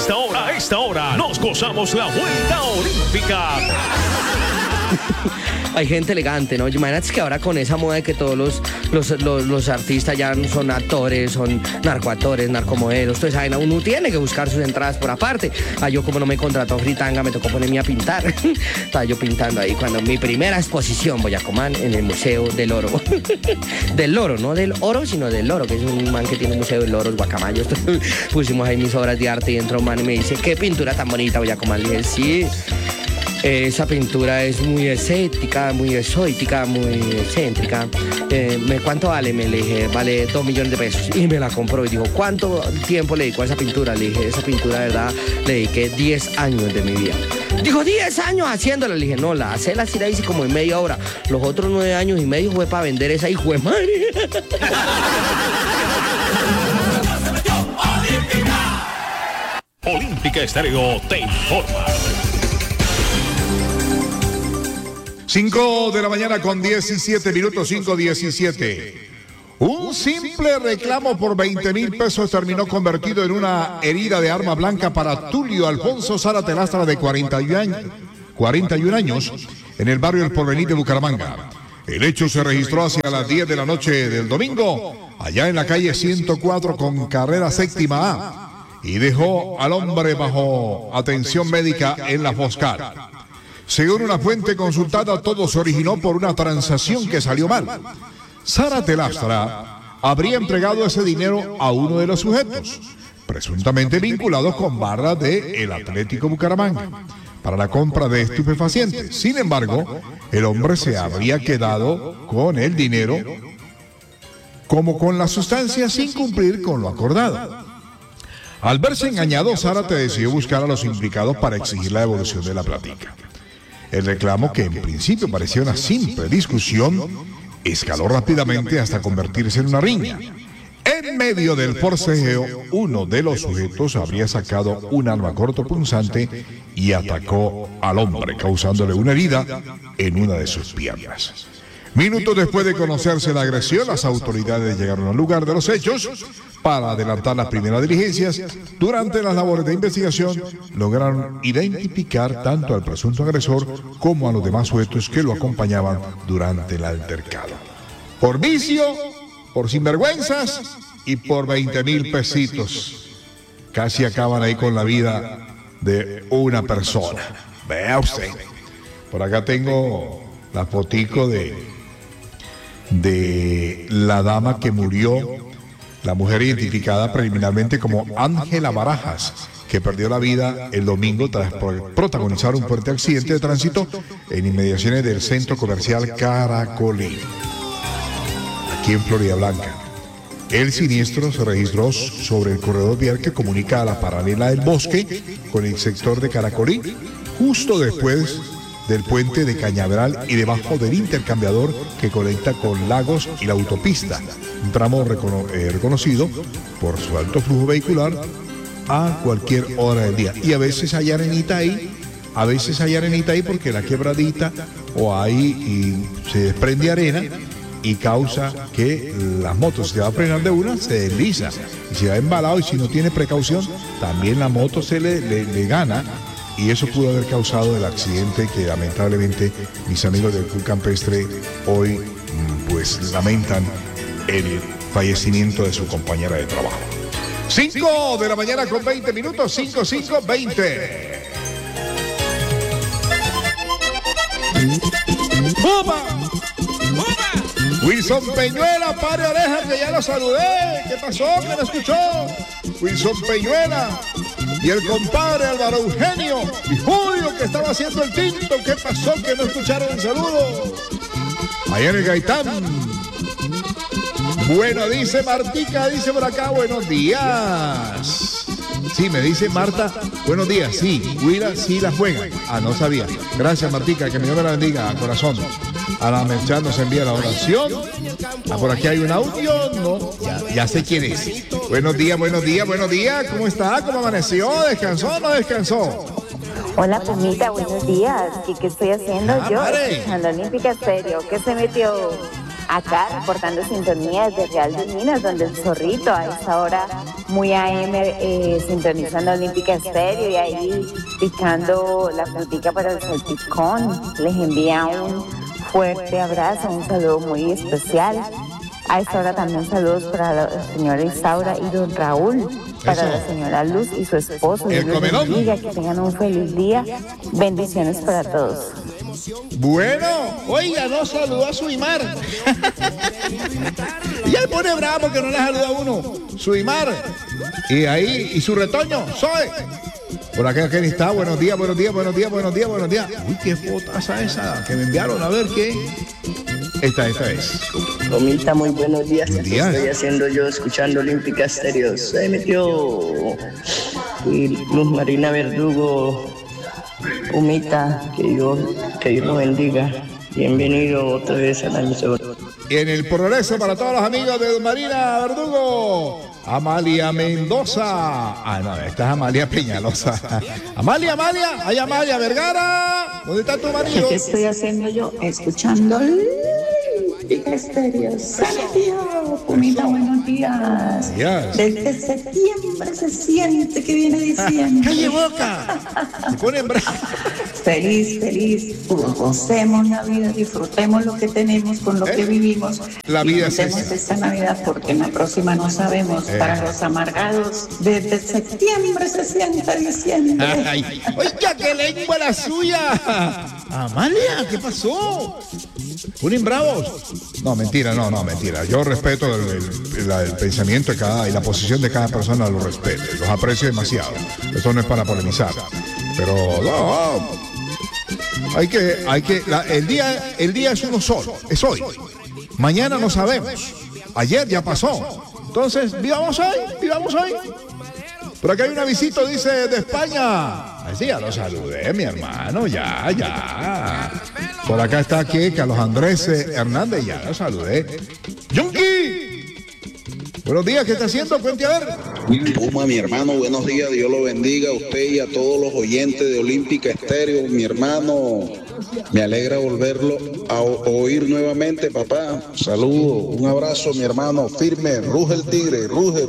A esta hora nos gozamos la vuelta olímpica. Hay gente elegante, ¿no? Imagínate que ahora con esa moda de que todos los artistas ya son actores, son narcoactores, narcomodelos, toda esa vaina, uno tiene que buscar sus entradas por aparte. Yo como no me contrató Fritanga, me tocó ponerme a pintar. Estaba yo pintando ahí cuando mi primera exposición, Boyacomán, en el Museo del Oro. Del Loro, no del oro, sino del Loro, que es un man que tiene un museo del Loro, Guacamayos. Pusimos ahí mis obras de arte y entró un man y me dice, ¿qué pintura tan bonita, Boyacomán? Le dije, sí. Esa pintura es muy estética, muy exótica, muy excéntrica. ¿Cuánto vale? Le dije, vale 2 millones de pesos. Y me la compró y dijo, ¿cuánto tiempo le dedicó a esa pintura? Le dije, esa pintura, de verdad, le dediqué 10 años de mi vida. Dijo, 10 años haciéndola. Le dije, no, la hice como en media hora. Los otros 9 años y medio fue para vender esa hijo de madre. Olímpica Estéreo te informa. 5 de la mañana con 17 minutos, 5:17. Un simple reclamo por 20,000 pesos terminó convertido en una herida de arma blanca para Tulio Alfonso Zárate Lastra, de 41 años, en el barrio El Porvenir de Bucaramanga. El hecho se registró hacia las 10 de la noche del domingo, allá en la calle 104 con carrera séptima A, y dejó al hombre bajo atención médica en la Foscar. Según una fuente consultada, todo se originó por una transacción que salió mal. Zárate Lastra habría entregado ese dinero a uno de los sujetos, presuntamente vinculados con barras del Atlético Bucaramanga, para la compra de estupefacientes. Sin embargo, el hombre se habría quedado con el dinero como con la sustancia sin cumplir con lo acordado. Al verse engañado, Zárate decidió buscar a los implicados para exigir la devolución de la platica. El reclamo, que en principio parecía una simple discusión, escaló rápidamente hasta convertirse en una riña. En medio del forcejeo, uno de los sujetos habría sacado un arma cortopunzante y atacó al hombre, causándole una herida en una de sus piernas. Minutos después de conocerse la agresión, las autoridades llegaron al lugar de los hechos para adelantar las primeras diligencias. Durante las labores de investigación, lograron identificar tanto al presunto agresor como a los demás sujetos que lo acompañaban durante el altercado. Por vicio, por sinvergüenzas y por 20,000 pesitos. Casi acaban ahí con la vida de una persona. Vea usted. Por acá tengo la fotico de la dama que murió, la mujer identificada preliminarmente como Ángela Barajas, que perdió la vida el domingo tras protagonizar un fuerte accidente de tránsito en inmediaciones del centro comercial Caracolí, aquí en Florida Blanca. El siniestro se registró sobre el corredor vial que comunica a la paralela del Bosque con el sector de Caracolí, justo después del puente de Cañaveral y debajo del intercambiador que conecta con Lagos y la autopista, un tramo reconocido por su alto flujo vehicular a cualquier hora del día. Y a veces hay arenita ahí, porque la quebradita o ahí y se desprende arena y causa que las motos, si se va a frenar de una, se desliza y se va embalado, y si no tiene precaución, también la moto se le gana. Y eso pudo haber causado el accidente que lamentablemente mis amigos del Club Campestre hoy pues lamentan el fallecimiento de su compañera de trabajo. 5 de la mañana con 20 minutos, 5:20. ¡Puma! Wilson Peñuela, pare oreja, que ya lo saludé. ¿Qué pasó? ¿Que no escuchó? Wilson Peñuela y el compadre Álvaro Eugenio y Julio, que estaba haciendo el tinto. ¿Qué pasó? Que no escucharon el saludo. Allá en el Gaitán. Bueno, dice Martica, dice por acá, buenos días. Sí, me dice Marta, buenos días, sí, Huila sí la juega. No sabía. Gracias, Martica, que mi Dios me la bendiga, corazón. A la Merchan nos envía la oración. Por aquí hay un audio, no, ya sé quién es. Buenos días, ¿cómo está? ¿Cómo amaneció? ¿Descansó o no descansó? Hola, Pumita, buenos días. ¿Y qué estoy haciendo yo? Escuchando Olímpica Estéreo. ¿Qué se metió acá reportando sintonía desde Real de Minas, donde el Zorrito a esta hora muy AM, sintonizando Olímpica Estéreo y ahí picando la frutica para el salpicón. Les envía un fuerte abrazo, un saludo muy especial. A esta hora también saludos para la señora Isaura y don Raúl, para la señora Luz y su esposo. Dios les bendiga, que tengan un feliz día. Bendiciones para todos. Bueno, oiga, no saludó a Suimar. Y él pone bravo que no le saluda a uno. Suimar. Y ahí, y su retoño, Zoe. Por acá, ¿quién está? Buenos días, buenos días, buenos días, buenos días, buenos días. Uy, qué fotaza esa que me enviaron. A ver qué. Esta es. Comita, muy buenos días. Buenos días. ¿Qué estoy haciendo yo escuchando Olímpica Estéreo? Se metió Luz Marina Verdugo. Comita, que Dios lo bendiga. Bienvenido otra vez a la emisora. En el progreso para todos los amigos de Marina Verdugo. Amalia Mendoza. Ah, no, esta es Amalia Peñalosa. Amalia, hay Amalia Vergara. ¿Dónde está tu marido? ¿Qué estoy haciendo yo? Escuchando Olímpica Estéreo. ¡Santiago! Comita, buenos días. Yes. Desde septiembre se siente que viene diciembre. ¡Calle boca! Se ponen bravos. Feliz. Gocemos la vida, disfrutemos lo que tenemos con lo que vivimos. La vida es disfrutemos esta Navidad porque en la próxima no sabemos. Para los amargados, desde septiembre se siente diciembre. Ay, oiga, qué lengua la suya. Amalia, ¿qué pasó? ¿Ponen bravos? No, mentira. Yo respeto el pensamiento de cada y la posición de cada persona, lo respeto, los aprecio demasiado. Esto no es para polemizar. Pero no. El día es uno solo, es hoy. Mañana no sabemos. Ayer ya pasó. Entonces, vivamos hoy. Por acá hay una visita, dice, de España. Así ya lo saludé, mi hermano, ya. Por acá está aquí Carlos Andrés Hernández, ya lo saludé. ¡Yunki! Buenos días, ¿qué está haciendo? Cuente a ver. Puma, mi hermano, buenos días, Dios lo bendiga a usted y a todos los oyentes de Olímpica Estéreo. Mi hermano, me alegra volverlo a oír nuevamente, papá. Saludos, un abrazo, mi hermano, firme, ruge el tigre, ruge el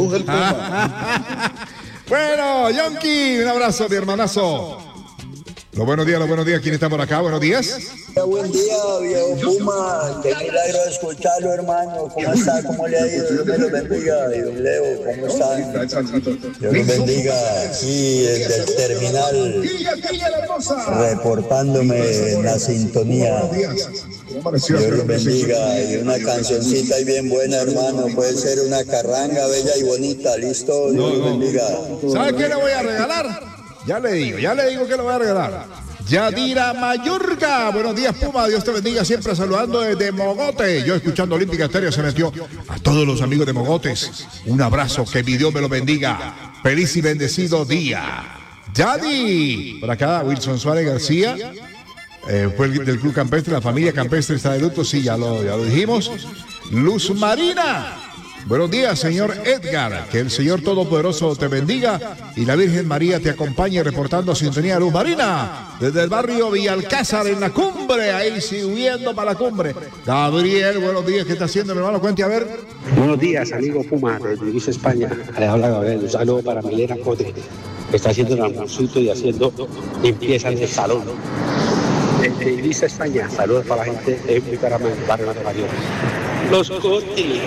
puma. Bueno, Yonki, un abrazo, mi hermanazo. Los buenos días, ¿quién está por acá? Buenos días. Buen día, viejo Puma. Qué milagro de escucharlo, hermano. ¿Cómo está? ¿Cómo le ha ido? Dios me lo bendiga. Y don Leo, ¿cómo están? Dios los bendiga. Aquí desde el terminal, reportándome en la sintonía. Dios los bendiga. Y una cancioncita ahí bien buena, hermano. Puede ser una carranga bella y bonita. ¿Listo? Dios los bendiga. ¿Sabe qué le voy a regalar? Ya le digo que le voy a regalar. Yadira Mayorga. Buenos días, Puma. Dios te bendiga. Siempre saludando desde Mogote. Yo escuchando Olímpica Estéreo se metió a todos los amigos de Mogotes. Un abrazo. Que mi Dios me lo bendiga. Feliz y bendecido día. Yadi. Por acá, Wilson Suárez García. Fue el del Club Campestre. La familia Campestre está de luto. Sí, ya lo dijimos. Luz Marina. Buenos días, señor Edgar. Que el Señor Todopoderoso te bendiga y la Virgen María te acompañe reportando sintonía Luz Marina desde el barrio Villalcázar en la cumbre, ahí subiendo para la cumbre. Gabriel, buenos días. ¿Qué está haciendo, mi hermano? Cuente a ver. Buenos días, amigo Puma, desde Ibiza, España. Le habla Gabriel. Un saludo para Milena Cote, que está haciendo el almuercito y haciendo limpieza en el salón. Desde Ibiza, España. Saludos para la gente de Bucaramanga, barrio de Mario. Los Cote.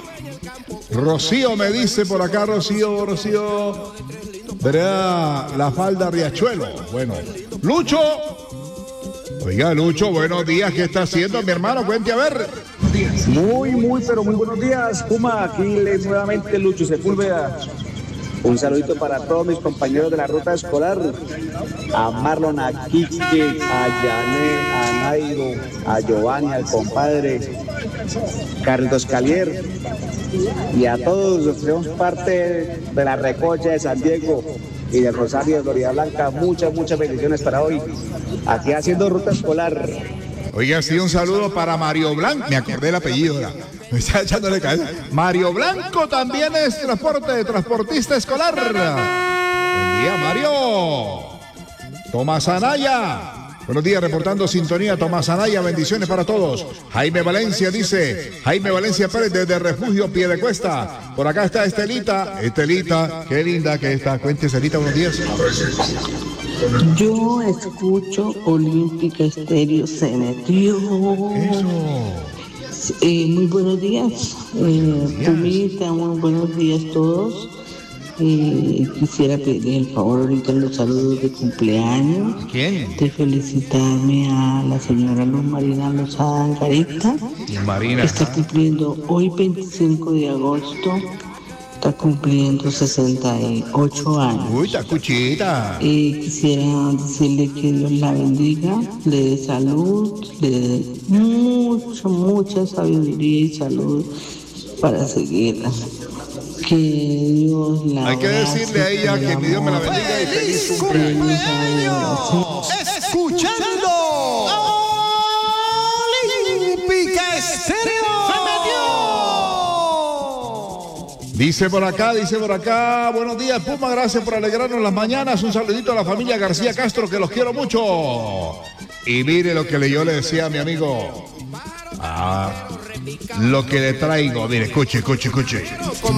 Rocío me dice por acá, Rocío. Verá la falda Riachuelo. Bueno, Lucho. Oiga, Lucho, buenos días. ¿Qué está haciendo, mi hermano? Cuente a ver. Pero muy buenos días, Puma. Aquí nuevamente Lucho Sepúlveda. Un saludito para todos mis compañeros de la ruta escolar. A Marlon, a Kiki, a Yané, a Nairo, a Giovanni, al compadre Carlos Calier. Y a todos los que somos parte de la Recocha de San Diego y del Rosario de Florida Blanca, muchas bendiciones para hoy, aquí haciendo ruta escolar. Oiga, sí, un saludo para Mario Blanco, me acordé el apellido, ¿verdad? Me está echándole cabeza. Mario Blanco también es transportista escolar. Buen día, Mario. Tomás Anaya. Buenos días, reportando sintonía, Tomás Anaya, bendiciones para todos. Jaime Valencia dice, Jaime Valencia Pérez desde Refugio Piedecuesta. Por acá está Estelita, qué linda que está. Cuente, Estelita, buenos días. Yo escucho Olímpica Estéreo, se metió. Muy buenos días, Pumita, muy buenos días todos. Quisiera pedir el favor ahorita en los saludos de cumpleaños. ¿Quién? De felicitarme a la señora Luz Marina Lozada Angarita. Marina. Que está cumpliendo hoy 25 de agosto. Está cumpliendo 68 años. Uy, está cuchita. Quisiera decirle que Dios la bendiga, le dé salud, le dé mucha sabiduría y salud para seguirla. Que Dios la Hay que decirle a ella que mi Dios me la bendiga y feliz cumpleaños. Escuchando Olímpica Estéreo. Dice por acá, buenos días, Puma, gracias por alegrarnos las mañanas. Un saludito a la familia García Castro, que los quiero mucho. Y mire lo que yo le decía a mi amigo. Lo que le traigo, mire, escuche.